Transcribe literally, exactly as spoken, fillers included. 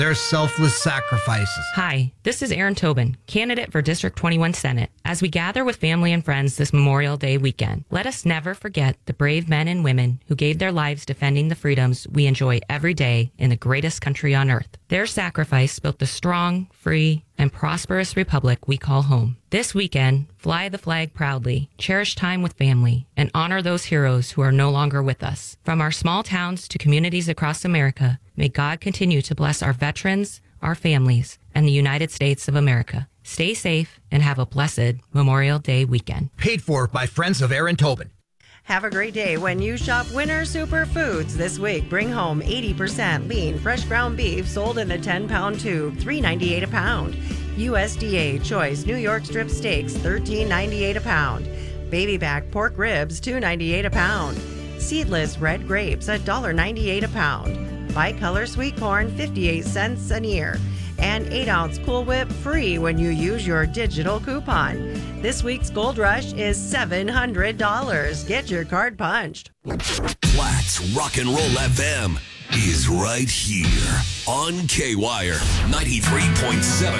their selfless sacrifices. Hi, this is Aaron Tobin, candidate for District twenty-one Senate. As we gather with family and friends this Memorial Day weekend, let us never forget the brave men and women who gave their lives defending the freedoms we enjoy every day in the greatest country on earth. Their sacrifice built the strong, free, and prosperous republic we call home. This weekend, fly the flag proudly, cherish time with family, and honor those heroes who are no longer with us. From our small towns to communities across America, may God continue to bless our veterans, our families, and the United States of America. Stay safe and have a blessed Memorial Day weekend. Paid for by Friends of Aaron Tobin. Have a great day when you shop Winter Superfoods this week. Bring home eighty percent lean, fresh ground beef sold in a ten-pound tube, three ninety-eight a pound. U S D A Choice New York Strip Steaks, thirteen ninety-eight a pound. Baby back pork ribs, two ninety-eight a pound. Seedless red grapes, one ninety-eight a pound. Bicolor sweet corn, fifty-eight cents an ear. And eight ounce Cool Whip free when you use your digital coupon. This week's Gold Rush is seven hundred dollars. Get your card punched. Platt's Rock and Roll F M is right here on K-Wire ninety-three point seven.